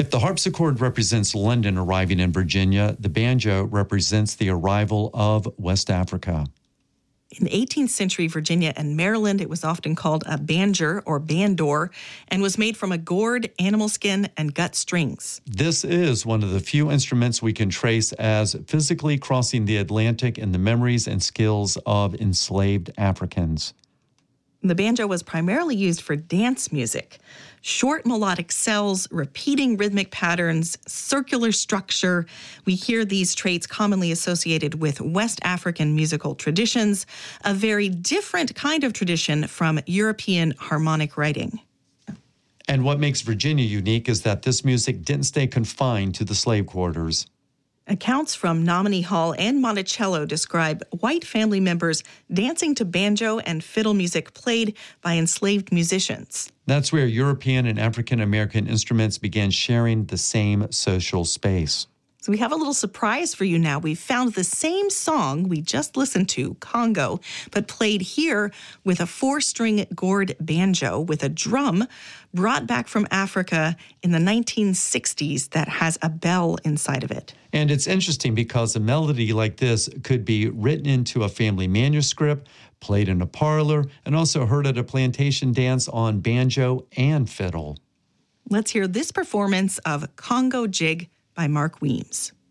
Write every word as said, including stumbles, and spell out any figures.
If the harpsichord represents London arriving in Virginia, the banjo represents the arrival of West Africa. In eighteenth century Virginia and Maryland, it was often called a banger or bandor and was made from a gourd, animal skin, and gut strings. This is one of the few instruments we can trace as physically crossing the Atlantic in the memories and skills of enslaved Africans. The banjo was primarily used for dance music. Short melodic cells, repeating rhythmic patterns, circular structure. We hear these traits commonly associated with West African musical traditions, a very different kind of tradition from European harmonic writing. And what makes Virginia unique is that this music didn't stay confined to the slave quarters. Accounts from Nominee Hall and Monticello describe white family members dancing to banjo and fiddle music played by enslaved musicians. That's where European and African American instruments began sharing the same social space. So we have a little surprise for you now. We've found the same song we just listened to, Congo, but played here with a four-string gourd banjo with a drum brought back from Africa in the nineteen sixties that has a bell inside of it. And it's interesting because a melody like this could be written into a family manuscript, played in a parlor, and also heard at a plantation dance on banjo and fiddle. Let's hear this performance of Congo Jig by Mark Weems.